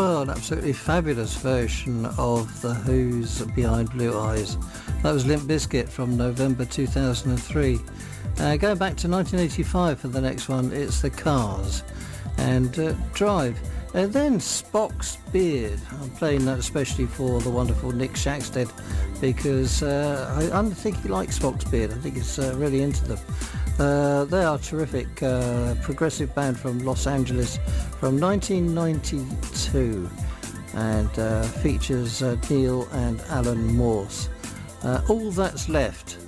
Well, an absolutely fabulous version of The Who's Behind Blue Eyes. That was Limp Bizkit from November 2003. Going back to 1985 for the next one, it's The Cars and Drive. Then Spock's Beard. I'm playing that especially for the wonderful Nick Shackstead because I think he likes Spock's Beard. I think he's really into them. They are a terrific progressive band from Los Angeles from 1992 and features Neil and Alan Morse. All That's Left.